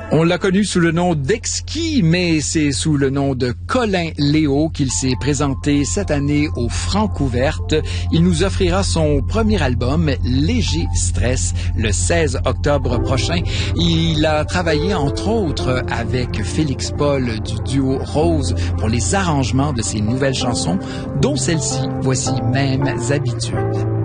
On l'a connu sous le nom d'Exquis, mais c'est sous le nom de Colin Léo qu'il s'est présenté cette année au Francouverte. Il nous offrira son premier album, Léger Stress, le 16 octobre prochain. Il a travaillé entre autres avec Félix Paul du duo Rose pour les arrangements de ses nouvelles chansons, dont celle-ci, voici Mêmes habitudes.